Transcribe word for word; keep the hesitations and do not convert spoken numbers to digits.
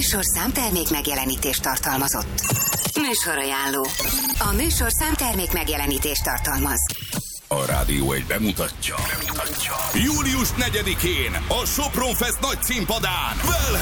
műsorszám termék megjelenítést tartalmazott. Műsorajánló. A műsorszám termék megjelenítést tartalmaz. A Rádió egy bemutatja. bemutatja. július negyedikén a Sopron Fest nagy színpadán. Well